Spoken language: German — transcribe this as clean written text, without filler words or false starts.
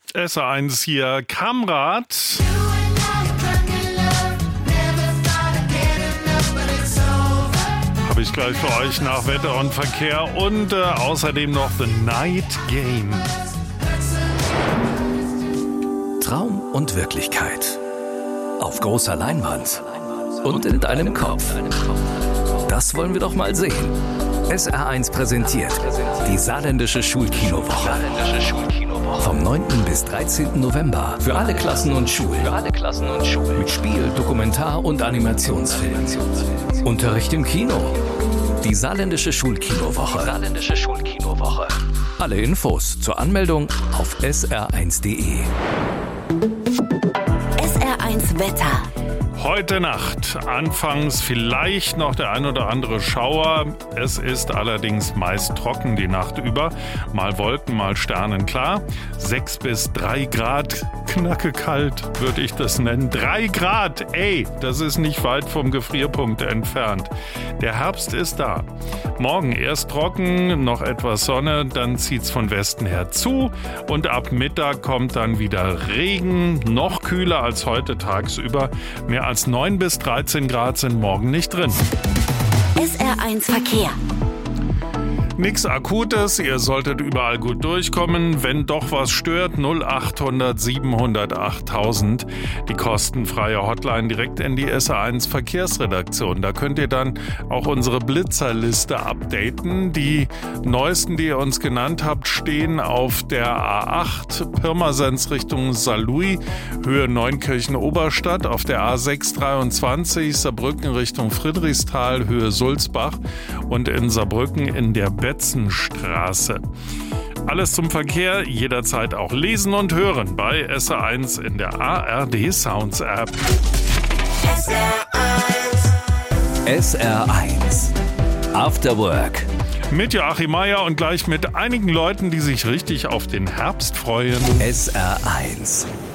SR1 hier, Kamrat. Habe ich gleich für euch nach Wetter und Verkehr und außerdem noch The Night Game. Traum und Wirklichkeit. Auf großer Leinwand und in deinem Kopf. Das wollen wir doch mal sehen. SR1 präsentiert die Saarländische Schulkinowoche. Vom 9. bis 13. November für alle Klassen und Schulen. Mit Spiel, Dokumentar- und Animationsfilm. Unterricht im Kino. Die Saarländische Schulkinowoche. Alle Infos zur Anmeldung auf sr1.de. SR1 Wetter. Heute Nacht anfangs vielleicht noch der ein oder andere Schauer. Es ist allerdings meist trocken die Nacht über. Mal Wolken, mal sternenklar. 6 bis 3 Grad, knackekalt würde ich das nennen. 3 Grad, das ist nicht weit vom Gefrierpunkt entfernt. Der Herbst ist da. Morgen erst trocken, noch etwas Sonne, dann zieht's von Westen her zu. Und ab Mittag kommt dann wieder Regen, noch kühler als heute tagsüber. Mehr als 9 bis 13 Grad sind morgen nicht drin. SR1 Verkehr. Nix Akutes, ihr solltet überall gut durchkommen. Wenn doch was stört, 0800 700 8000. Die kostenfreie Hotline direkt in die SR1 Verkehrsredaktion. Da könnt ihr dann auch unsere Blitzerliste updaten. Die neuesten, die ihr uns genannt habt, stehen auf der A8 Pirmasens Richtung Saarlouis, Höhe Neunkirchen-Oberstadt, auf der A6 23 Saarbrücken Richtung Friedrichsthal, Höhe Sulzbach und in Saarbrücken in der Betzenstraße. Alles zum Verkehr, jederzeit auch lesen und hören bei SR1 in der ARD Sounds App. SR1 After Work. Mit Joachim Meier und gleich mit einigen Leuten, die sich richtig auf den Herbst freuen. SR1